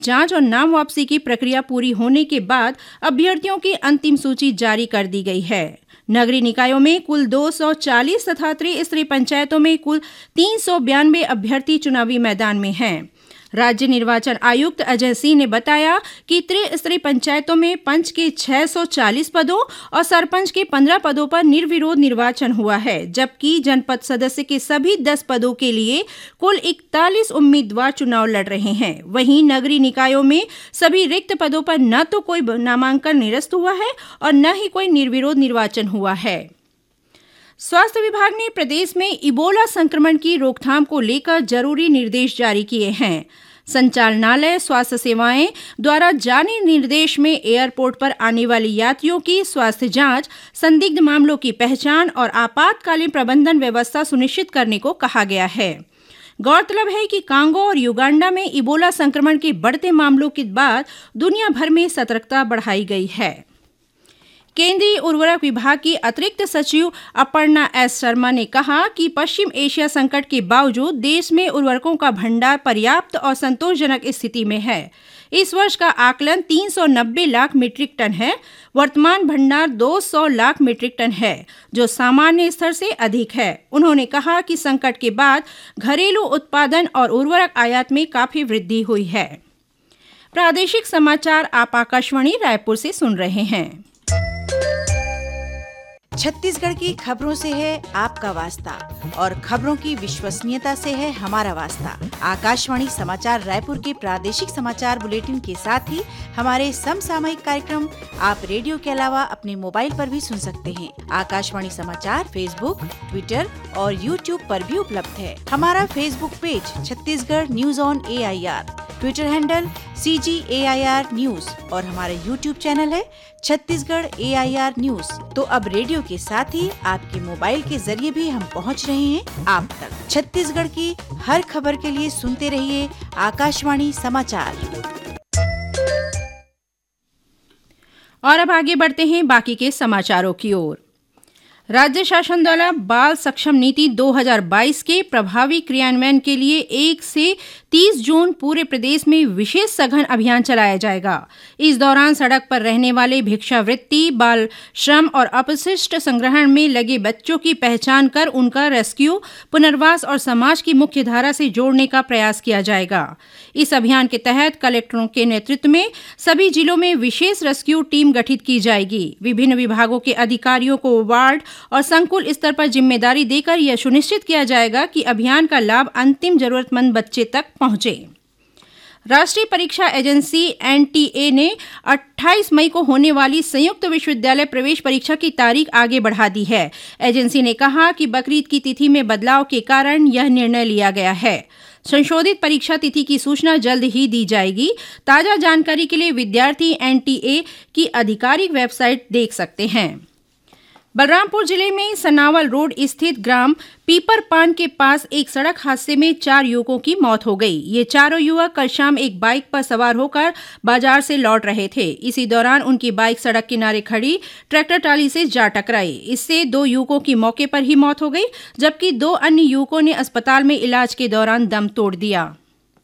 जांच और नाम वापसी की प्रक्रिया पूरी होने के बाद अभ्यर्थियों की अंतिम सूची जारी कर दी गई है। नगरीय निकायों में कुल 240 तथा त्रिस्तरीय पंचायतों में कुल 392 अभ्यर्थी चुनावी मैदान में हैं। राज्य निर्वाचन आयुक्त अजय सिंह ने बताया कि त्रिस्तरीय पंचायतों में पंच के 640 पदों और सरपंच के 15 पदों पर निर्विरोध निर्वाचन हुआ है, जबकि जनपद सदस्य के सभी 10 पदों के लिए कुल 41 उम्मीदवार चुनाव लड़ रहे हैं। वहीं नगरीय निकायों में सभी रिक्त पदों पर न तो कोई नामांकन निरस्त हुआ है और न ही कोई निर्विरोध निर्वाचन हुआ है। स्वास्थ्य विभाग ने प्रदेश में इबोला संक्रमण की रोकथाम को लेकर जरूरी निर्देश जारी किए हैं। संचालनालय स्वास्थ्य सेवाएं द्वारा जारी निर्देश में एयरपोर्ट पर आने वाले यात्रियों की स्वास्थ्य जांच, संदिग्ध मामलों की पहचान और आपातकालीन प्रबंधन व्यवस्था सुनिश्चित करने को कहा गया है। गौरतलब है कि कांगो और युगांडा में इबोला संक्रमण के बढ़ते मामलों के बाद दुनिया भर में सतर्कता बढ़ाई गई है। केंद्रीय उर्वरक विभाग की अतिरिक्त सचिव अपर्णा एस शर्मा ने कहा कि पश्चिम एशिया संकट के बावजूद देश में उर्वरकों का भंडार पर्याप्त और संतोषजनक स्थिति में है। इस वर्ष का आकलन 390 लाख मीट्रिक टन है। वर्तमान भंडार 200 लाख मीट्रिक टन है, जो सामान्य स्तर से अधिक है। उन्होंने कहा कि संकट के बाद घरेलू उत्पादन और उर्वरक आयात में काफी वृद्धि हुई है। प्रादेशिक समाचार आप आकाशवाणी रायपुर से सुन रहे हैं। छत्तीसगढ़ की खबरों से है आपका वास्ता और खबरों की विश्वसनीयता से है हमारा वास्ता। आकाशवाणी समाचार रायपुर के प्रादेशिक समाचार बुलेटिन के साथ ही हमारे समसामयिक कार्यक्रम आप रेडियो के अलावा अपने मोबाइल पर भी सुन सकते हैं। आकाशवाणी समाचार फेसबुक, ट्विटर और यूट्यूब पर भी उपलब्ध है। हमारा Facebook page Chhattisgarh news on AIR, Twitter handle CGAIR news और हमारा यूट्यूब चैनल है छत्तीसगढ़ AIR न्यूज। तो अब रेडियो के साथ ही आपके मोबाइल के जरिए भी हम पहुंच रहे हैं आप तक। छत्तीसगढ़ की हर खबर के लिए सुनते रहिए आकाशवाणी समाचार। और अब आगे बढ़ते हैं बाकी के समाचारों की ओर। राज्य शासन द्वारा बाल सक्षम नीति 2022 के प्रभावी क्रियान्वयन के लिए 1 से 30 जून पूरे प्रदेश में विशेष सघन अभियान चलाया जाएगा। इस दौरान सड़क पर रहने वाले भिक्षावृत्ति, बाल श्रम और अपशिष्ट संग्रहण में लगे बच्चों की पहचान कर उनका रेस्क्यू, पुनर्वास और समाज की मुख्य धारा से जोड़ने का प्रयास किया जाएगा। इस अभियान के तहत कलेक्टरों के नेतृत्व में सभी जिलों में विशेष रेस्क्यू टीम गठित की जाएगी। विभिन्न विभागों के अधिकारियों को वार्ड और संकुल स्तर पर जिम्मेदारी देकर यह सुनिश्चित किया जाएगा कि अभियान का लाभ अंतिम जरूरतमंद बच्चे तक पहुंचे। राष्ट्रीय परीक्षा एजेंसी NTA ने 28 मई को होने वाली संयुक्त विश्वविद्यालय प्रवेश परीक्षा की तारीख आगे बढ़ा दी है। एजेंसी ने कहा कि बकरीद की तिथि में बदलाव के कारण यह निर्णय लिया गया है। संशोधित परीक्षा तिथि की सूचना जल्द ही दी जाएगी। ताजा जानकारी के लिए विद्यार्थी NTA की आधिकारिक वेबसाइट देख सकते हैं। बलरामपुर जिले में सनावल रोड स्थित ग्राम पीपरपान के पास एक सड़क हादसे में 4 युवकों की मौत हो गई। ये चारों युवक कल शाम एक बाइक पर सवार होकर बाजार से लौट रहे थे। इसी दौरान उनकी बाइक सड़क किनारे खड़ी ट्रैक्टर ट्राली से जा टकराई। इससे 2 युवकों की मौके पर ही मौत हो गई, जबकि 2 अन्य युवकों ने अस्पताल में इलाज के दौरान दम तोड़ दिया।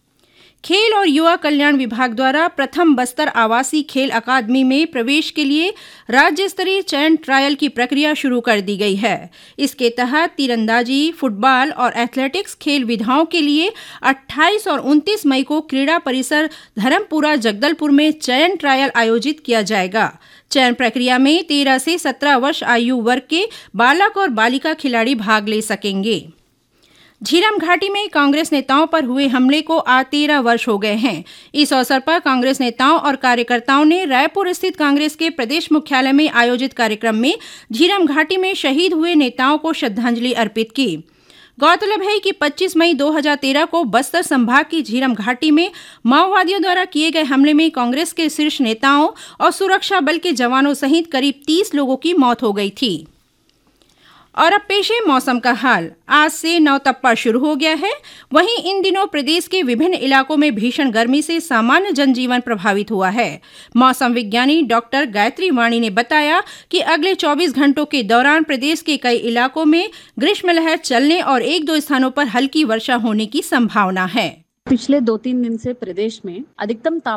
खेल और युवा कल्याण विभाग द्वारा प्रथम बस्तर आवासीय खेल अकादमी में प्रवेश के लिए राज्य स्तरीय चयन ट्रायल की प्रक्रिया शुरू कर दी गई है। इसके तहत तीरंदाजी, फुटबॉल और एथलेटिक्स खेल विधाओं के लिए 28 और 29 मई को क्रीड़ा परिसर धर्मपुरा जगदलपुर में चयन ट्रायल आयोजित किया जाएगा। चयन प्रक्रिया में 13 से 17 वर्ष आयु वर्ग के बालक और बालिका खिलाड़ी भाग ले सकेंगे। झीरम घाटी में कांग्रेस नेताओं पर हुए हमले को आज 13 वर्ष हो गए हैं। इस अवसर पर कांग्रेस नेताओं और कार्यकर्ताओं ने रायपुर स्थित कांग्रेस के प्रदेश मुख्यालय में आयोजित कार्यक्रम में झीरम घाटी में शहीद हुए नेताओं को श्रद्धांजलि अर्पित की। गौरतलब है कि 25 मई 2013 को बस्तर संभाग की झीरम घाटी में माओवादियों द्वारा किए गए हमले में कांग्रेस के शीर्ष नेताओं और सुरक्षा बल के जवानों सहित करीब 30 लोगों की मौत हो गई थी। और अब पेश है मौसम का हाल। आज से नवतप्पा शुरू हो गया है। वहीं इन दिनों प्रदेश के विभिन्न इलाकों में भीषण गर्मी से सामान्य जनजीवन प्रभावित हुआ है। मौसम विज्ञानी डॉक्टर गायत्री वाणी ने बताया कि अगले 24 घंटों के दौरान प्रदेश के कई इलाकों में ग्रीष्म लहर चलने और 1-2 स्थानों पर हल्की वर्षा होने की संभावना है। पिछले 2-3 दिन से प्रदेश में अधिकतम